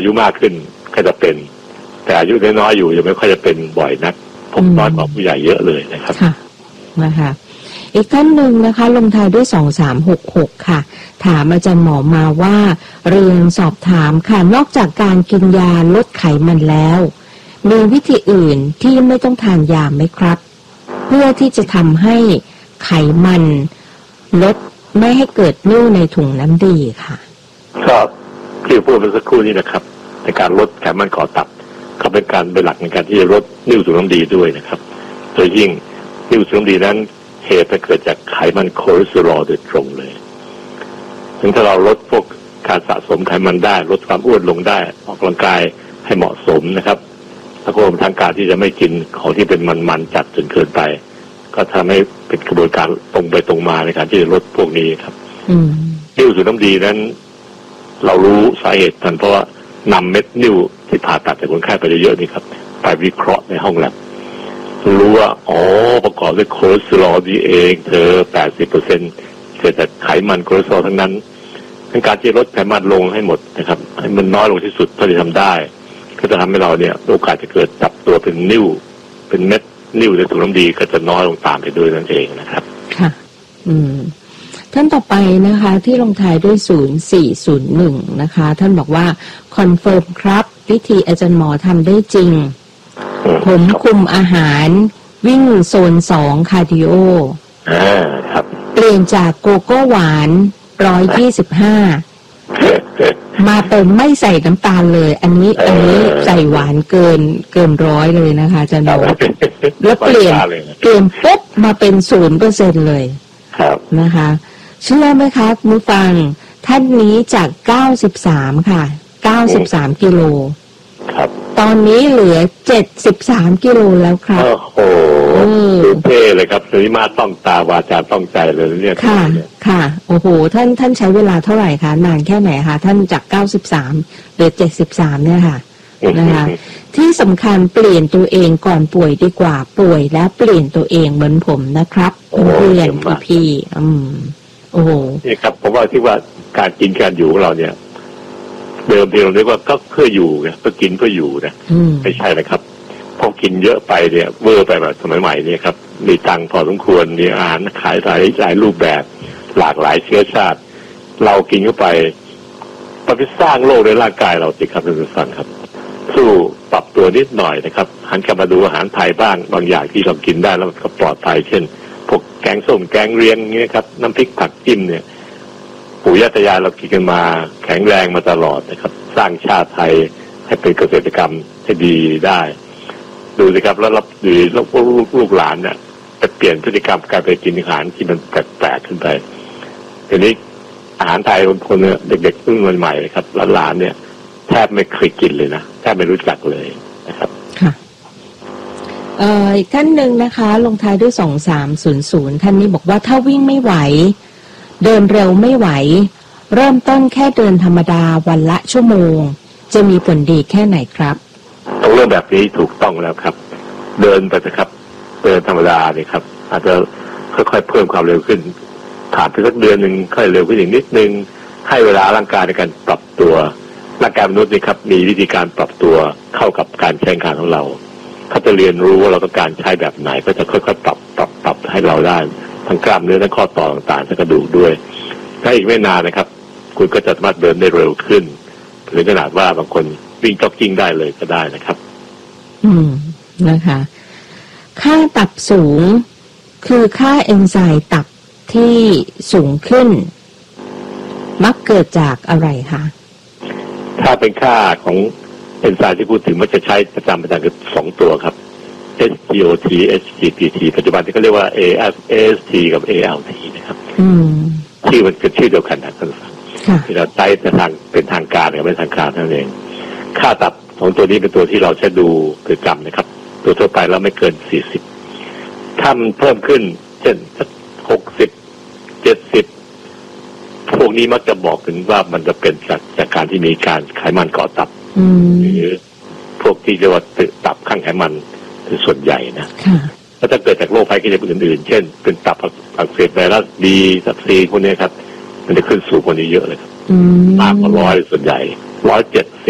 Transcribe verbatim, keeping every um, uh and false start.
อายุมากขึ้นก็จะเป็นแต่อายุน้อยๆอยู่ยังไม่ค่อยจะเป็นบ่อยนักพบน้อยกว่าผู้ใหญ่เยอะเลยนะครับค่ะนะคะอีกท่านหนึ่งนะคะลงท้ายด้วยสองสามหกหกค่ะถามอาจารย์หมอมาว่าเรียนสอบถามค่ะนอกจากการกินยาลดไขมันแล้วมีวิธีอื่นที่ไม่ต้องทานยาไหมครับเพื่อที่จะทำให้ไขมันลดไม่ให้เกิดนิ่วในถุงน้ำดีค่ะก็ที่พูดเมื่อสักครู่นี้นะครับในการลดไขมันก่อตับก็เป็นการเป็นหลักในการที่จะลดนิ่วถุงน้ำดีด้วยนะครับโดยยิ่งนิ่วถุงน้ำดีนั้นเหตุเกิดจากไขมันคอเลสเตอรอลโดยตรงเลยถึงถ้าเราลดพวกการสะสมไขมันได้ลดความอ้วนลงได้ออกกำลังกายให้เหมาะสมนะครับแล้วก็ทางการที่จะไม่กินของที่เป็นมันๆจัดจนเกินไปก็ทำให้เป็นกระบวนการตรงไปตรงมาในการที่จะลดพวกนี้ครับนิ่วถุงน้ำดีนั้นเรารู้สาเหตุกันเพราะว่านำเม็ดนิ่วที่ผ่าตัดจากคนไข้ไปเยอะๆนี่ครับไปวิเคราะห์ในห้องแลบรู้ว่าอ๋อประกอบด้วยคอเลสเตอรอลดีเองเธอ แปดสิบเปอร์เซ็นต์ เกิดจากไขมันคอเลสเตอรอลทั้งนั้นในการที่ลดไขมันลงให้หมดนะครับให้มันน้อยลงที่สุดเท่าที่ทำได้ก็จะทำให้เราเนี่ยโอกาสจะเกิดจับตัวเป็นนิ่วเป็นเม็ดนิ่วในถุงน้ำดีก็จะน้อยลงตามไปด้วยนั่นเองนะครับค่ะอืมท่านต่อไปนะคะที่ลงท้ายด้วยศูนย์สี่ศูนย์หนึ่งนะคะท่านบอกว่าคอนเฟิร์มครับวิธีอาจารย์หมอทำได้จริงผมคุมอาหารวิ่งโซนสองคาร์ดิโออ่าครับเปลี่ยนจากโกโก้หวานร้อยยี่สิบห้ามาเป็นไม่ใส่น้ำตาลเลยอันนี้อันนี้ใส่หวานเกินเกินร้อยเลยนะคะอาจารย์หมอแล้วเปลี่ยนเปลี่ยนปุ๊บมาเป็นศูนย์เปอร์เซ็นต์เลยนะคะเชื่อไหมคะมือฟังท่านนี้จากเก้าสิบสามค่ะเก้าสิบสามกิโลครับตอนนี้เหลือเจ็ดสิบสามกิโลแล้วครับโอ้โหเท่เลยครับสริมาต้องตาวาจาต้องใจเลยเนี่ยค่ะค่ะโอ้โหท่านท่านใช้เวลาเท่าไหร่คะนานแค่ไหนคะท่านจากเก้าสิบสามเหลือเจ็ดสิบสามเนี่ยค่ะนะคะที่สำคัญเปลี่ยนตัวเองก่อนป่วยดีกว่าป่วยแล้วเปลี่ยนตัวเองเหมือนผมนะครับเพื่อนพี่พี่อืมโอ้โหนี่ครับผมว่าที่ว่าการกินการอยู่ของเราเนี่ยเดิมทีเราเรียกว่าก็เพื่ออยู่ไงเพื่อกินเพื่ออยู่นะไม่ใช่นะครับพอกินเยอะไปเนี่ยเวอร์ไปแบบสมัยใหม่เนี่ยครับมีตังค์พอสมควรมีอาหารขายหลายหลายรูปแบบหลากหลายเชื้อชาติเรากินเข้าไปมันไปสร้างโรคในร่างกายเราสิครับท่านผู้ฟังครับสู้ปรับตัวนิดหน่อยนะครับหันกลับมาดูอาหารไทยบ้างบางอย่างที่เรากินได้แล้วก็ปลอดภัยเช่นพวกแกงส้มแกงเรียงเงี้ยครับน้ำพริกผักจิ้มเนี่ยปู่ย่าตายายเรากินกันมาแข็งแรงมาตลอดนะครับสร้างชาติไทยให้เป็นเกษตรกรรมให้ดีได้ดูสิครับแล้วรับดีแล้วพวกลูกหลานเนี่ยจะเปลี่ยนพฤติกรรมกลายไปกินอาหารที่มันแปลกๆขึ้นไปทีนี้อาหารไทยคนเนี่ยเด็กๆรุ่นใหม่ๆครับหลานๆเนี่ยแทบไม่เคยกินเลยนะแทบไม่รู้จักเลยนะครับค่ะเอ่ออีกท่านหนึ่งนะคะลงท้ายด้วยสองสามศูนย์ศูนย์ท่านนี้บอกว่าถ้าวิ่งไม่ไหวเดินเร็วไม่ไหวเริ่มต้นแค่เดินธรรมดาวันละชั่วโมงจะมีผลดีแค่ไหนครับต้องเริ่มแบบนี้ถูกต้องแล้วครับเดินไปนะครับเดินธรรมดาเนี่ยครับอาจจะค่อยๆเพิ่มความเร็วขึ้นผ่านไปสักเดือนหนึ่งค่อยเร็วขึ้นอีกนิดนึงให้เวลาร่างกายในการปรับตัวร่างกายมนุษย์นี่ครับมีวิธีการปรับตัวเข้ากับการใช้งานของเราเขาจะเรียนรู้ว่าเราต้องการใช้แบบไหนก็จะค่อยๆปรับปรับปรับให้เราได้ทั้งกล้ามเนื้อทั้งข้อต่อต่างๆทั้งกระดูกด้วยถ้าอีกไม่นานนะครับคุณก็จะสามารถเดินได้เร็วขึ้นถึงขนาดว่าบางคนวิ่งจ็อกกิ้งได้เลยก็ได้นะครับอืมนะคะค่าตับสูงคือค่าเอนไซม์ตับที่สูงขึ้นมักเกิดจากอะไรคะถ้าเป็นค่าของเอนไซม์ที่พูดถึงมันจะใช้ประจำประจำคือสองตัวครับ เอส จี โอ ที เอช ที พี ที ปัจจุบันที่เขาเรียกว่า เอ เอส ที กับ เอ แอล ที นะครับชื่อมันคือชื่อเดียวกันนะท่านผู้ฟังที่เราใช้ในทางเป็นทางการกับไม่ทางการนั่นเองค่าตับของตัวนี้เป็นตัวที่เราใช้ดูประจำนะครับตัวทั่วไปแล้วไม่เกินสี่สิบถ้ามันเพิ่มขึ้นเช่นสักหกสิบเจ็ดสิบพวกนี้มักจะบอกถึงว่ามันจะเป็นจากจากการที่มีการไขมันเกาะตับหรือพวกที่เรียกว่าตับข้างไขมันเป็นส่วนใหญ่นะแล้วถ้าเกิดจากโรคภัยไข้เจ็บอื่นๆเช่นเป็นตับอักเสบไวรัสบีตับซีพวกนี้ครับมันจะขึ้นสูงกว่านี้เยอะเลยครับมากกว่าร้อยส่วนใหญ่ร้อยเจ็ดสิบ